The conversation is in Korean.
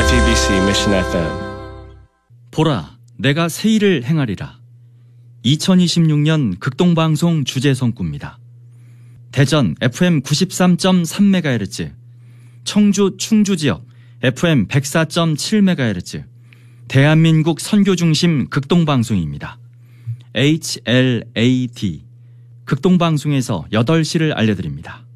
JTBC Mission FM. 보라, 내가 새 일을 행하리라. 2026년 극동방송 주제성구입니다. 대전 FM 93.3MHz, 청주 충주지역 FM 104.7MHz, 대한민국 선교중심 극동방송입니다. HLAD, 극동방송에서 8시를 알려드립니다.